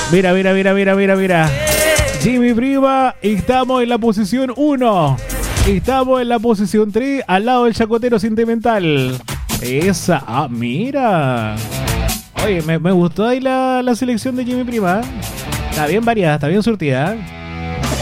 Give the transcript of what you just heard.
Mira, mira, mira, mira, mira, mira. Jimmy Prima, estamos en la posición 1. Estamos en la posición 3, al lado del chacotero sentimental. Esa, mira. Oye, me gustó ahí la selección de Jimmy Prima. Está bien variada, está bien surtida.